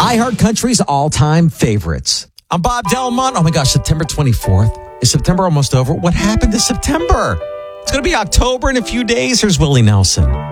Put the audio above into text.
iHeart Country's all-time favorites. I'm Bob Delmont. Oh my gosh, September 24th. Is September almost over? What happened to September? It's going to be October in a few days. Here's Willie Nelson.